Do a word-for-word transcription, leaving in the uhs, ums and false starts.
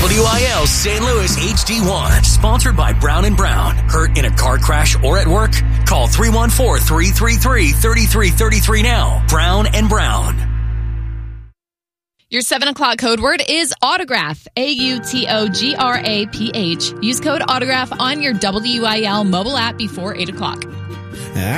W I L Saint Louis H D one, sponsored by Brown and Brown. Hurt in a car crash or at work? Call three one four, three three three, three three three three now. Brown and Brown. Your seven o'clock code word is autograph. A U T O G R A P H. Use code autograph on your W I L mobile app before eight o'clock.